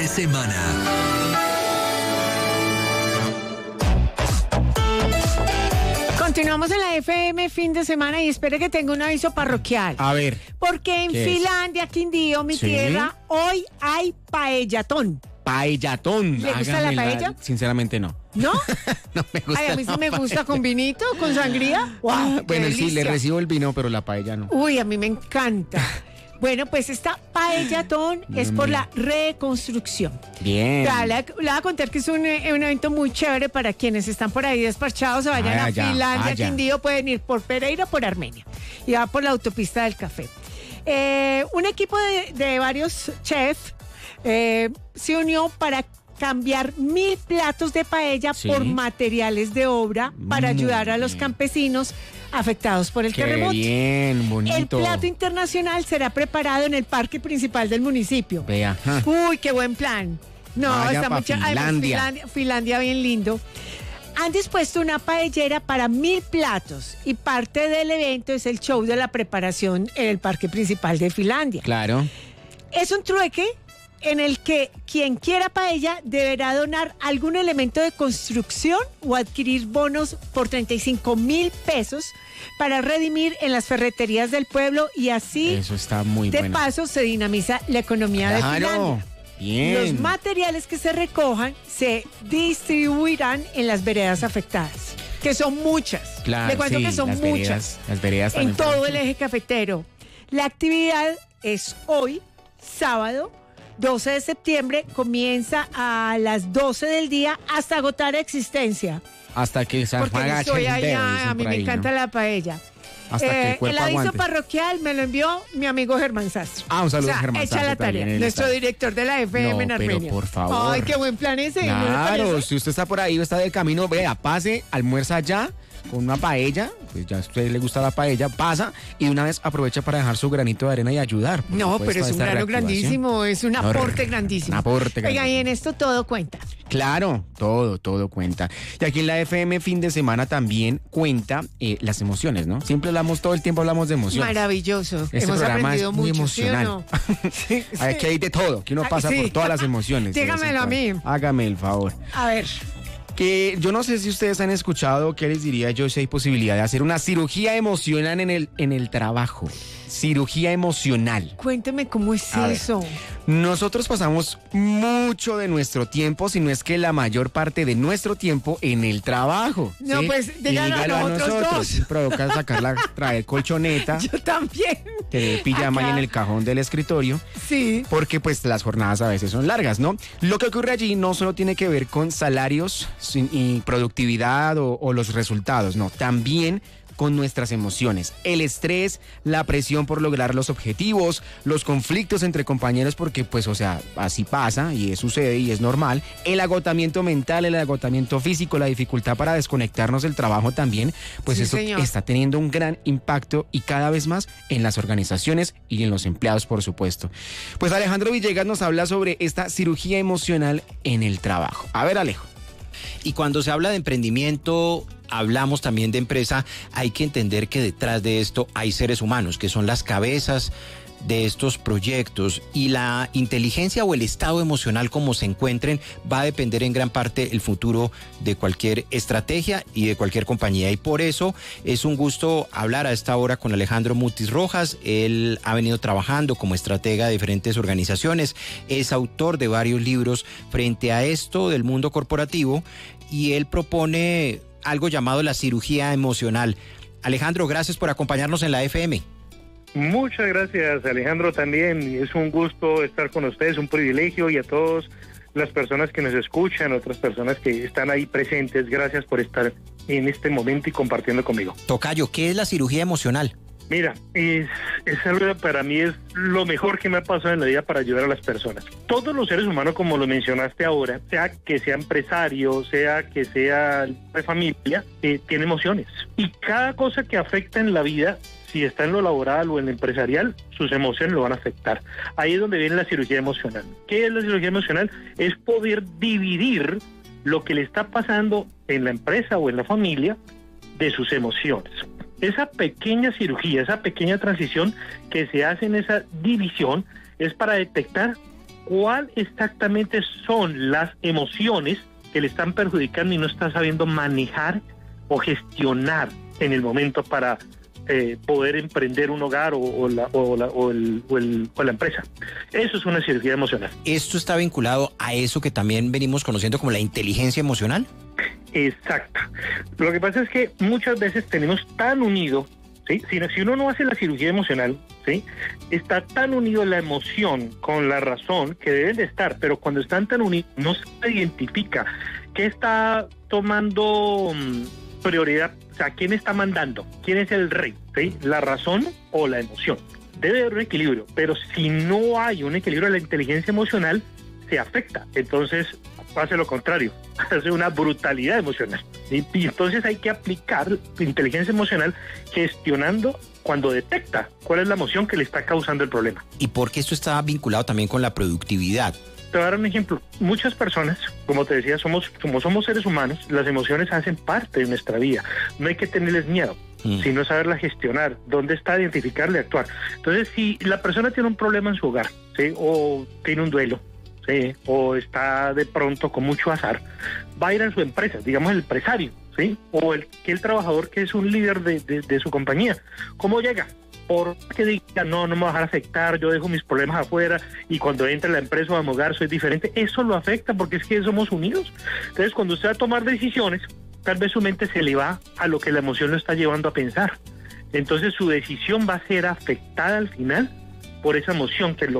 Semana. Continuamos en la FM fin de semana y espere que tenga un aviso parroquial. A ver. Porque en Finlandia, Quindío, mi tierra, hoy hay paellatón. Paellatón. ¿Le gusta la paella? Sinceramente no. ¿No? No me gusta. Ay, a mí sí me gusta con vinito, con sangría. ¡Wow! Bueno, sí, le recibo el vino, pero la paella no. Uy, a mí me encanta. Bueno, pues esta paellatón es por la reconstrucción. Bien. Le voy a contar que es un evento muy chévere para quienes están por ahí despachados, se vayan a Finlandia, Quindío, pueden ir por Pereira, por Armenia, y va por la autopista del café. Un equipo de varios chefs se unió para cambiar 1,000 platos de paella por materiales de obra para ayudar a los campesinos afectados por el terremoto. Bien, bonito. El plato internacional será preparado en el parque principal del municipio. Vea. Uy, qué buen plan. No, vaya está mucho. Finlandia bien lindo. Han dispuesto una paellera para 1,000 platos y parte del evento es el show de la preparación en el parque principal de Finlandia. Claro. Es un trueque en el que quien quiera paella deberá donar algún elemento de construcción o adquirir bonos por 35,000 pesos para redimir en las ferreterías del pueblo y así, eso está muy de paso, se dinamiza la economía de Finlandia. Bien. Los materiales que se recojan se distribuirán en las veredas afectadas, que son muchas. Claro, Le cuento que son muchas. Las veredas en todo el eje cafetero. La actividad es hoy, sábado, 12 de septiembre, comienza a las 12 del día hasta agotar existencia. Hasta que se porque estoy allá, a mí me encanta la paella. Hasta que el cuerpo aviso aguante. Parroquial me lo envió mi amigo Germán Sastro. Un saludo a Germán Sastro. Echa la tarea, nuestro director de la FM en Armenia. Pero por favor. Ay, qué buen plan ese. Claro, si usted está por ahí o está del camino, vea, pase, almuerza ya con una paella, pues ya a usted le gusta la paella, pasa y de una vez aprovecha para dejar su granito de arena y ayudar. No, pero es un grano grandísimo, es un aporte grandísimo. Un aporte grandísimo. Oiga, y en esto todo cuenta. Claro, todo cuenta. Y aquí en la FM fin de semana también cuenta las emociones, ¿no? Siempre hablamos, todo el tiempo hablamos de emociones. Maravilloso. Este Hemos programa aprendido es muy mucho, emocional. ¿sí o no? Aquí hay de todo, que uno pasa por todas las emociones. Dígamelo a mí. Hágame el favor. A ver. Que yo no sé si ustedes han escuchado, ¿qué les diría yo si hay posibilidad de hacer una cirugía emocional en el trabajo? Cirugía emocional. Cuénteme cómo es eso. Nosotros pasamos mucho de nuestro tiempo, si no es que la mayor parte de nuestro tiempo en el trabajo. No, ¿sí? pues díganlo a nosotros dos. Provoca traer colchoneta. Yo también. Tener pijama ahí en el cajón del escritorio. Sí. Porque pues las jornadas a veces son largas, ¿no? Lo que ocurre allí no solo tiene que ver con salarios y productividad o los resultados, no. También con nuestras emociones, el estrés, la presión por lograr los objetivos, los conflictos entre compañeros, porque pues, o sea, así pasa y sucede y es normal, el agotamiento mental, el agotamiento físico, la dificultad para desconectarnos del trabajo también, pues sí, eso está teniendo un gran impacto y cada vez más en las organizaciones y en los empleados, por supuesto. Pues Alejandro Villegas nos habla sobre esta cirugía emocional en el trabajo. A ver, Alejo. Y cuando se habla de emprendimiento, hablamos también de empresa, hay que entender que detrás de esto hay seres humanos, que son las cabezas de estos proyectos, y la inteligencia o el estado emocional como se encuentren va a depender en gran parte el futuro de cualquier estrategia y de cualquier compañía, y por eso es un gusto hablar a esta hora con Alejandro Mutis Rojas. Él ha venido trabajando como estratega de diferentes organizaciones, es autor de varios libros frente a esto del mundo corporativo y él propone algo llamado la cirugía emocional. Alejandro, gracias por acompañarnos en la FM. Muchas gracias, Alejandro, también. Es un gusto estar con ustedes, un privilegio, y a todas las personas que nos escuchan, otras personas que están ahí presentes, gracias por estar en este momento y compartiendo conmigo. Tocayo, ¿qué es la cirugía emocional? Mira, es algo, para mí es lo mejor que me ha pasado en la vida para ayudar a las personas. Todos los seres humanos, como lo mencionaste ahora, sea que sea empresario, sea que sea de familia, tiene emociones. Y cada cosa que afecta en la vida, si está en lo laboral o en lo empresarial, sus emociones lo van a afectar. Ahí es donde viene la cirugía emocional. ¿Qué es la cirugía emocional? Es poder dividir lo que le está pasando en la empresa o en la familia de sus emociones. Esa pequeña cirugía, esa pequeña transición que se hace en esa división es para detectar cuál exactamente son las emociones que le están perjudicando y no está sabiendo manejar o gestionar en el momento para poder emprender un hogar o la empresa. Eso es una cirugía emocional. ¿Esto está vinculado a eso que también venimos conociendo como la inteligencia emocional? Exacto. Lo que pasa es que muchas veces tenemos tan unido, ¿sí? Si uno no hace la cirugía emocional, ¿sí? Está tan unido la emoción con la razón que deben de estar, pero cuando están tan unidos no se identifica qué está tomando prioridad, o sea, quién está mandando, quién es el rey, ¿sí? La razón o la emoción. Debe haber un equilibrio, pero si no hay un equilibrio, la inteligencia emocional se afecta. Entonces hace lo contrario, hace una brutalidad emocional. Y entonces hay que aplicar inteligencia emocional gestionando cuando detecta cuál es la emoción que le está causando el problema. ¿Y por qué esto está vinculado también con la productividad? Te voy a dar un ejemplo. Muchas personas, como te decía, como somos seres humanos, las emociones hacen parte de nuestra vida. No hay que tenerles miedo, sino saberla gestionar, dónde está, identificarla y actuar. Entonces, si la persona tiene un problema en su hogar, ¿sí? O tiene un duelo, ¿sí? O está de pronto con mucho azar, va a ir a su empresa, digamos el empresario, ¿sí? O el trabajador que es un líder de su compañía. ¿Cómo llega? Porque diga, no me va a dejar afectar, yo dejo mis problemas afuera y cuando entre a la empresa o a mi hogar soy diferente. Eso lo afecta porque es que somos unidos. Entonces, cuando usted va a tomar decisiones, tal vez su mente se le va a lo que la emoción lo está llevando a pensar. Entonces, su decisión va a ser afectada al final por esa emoción que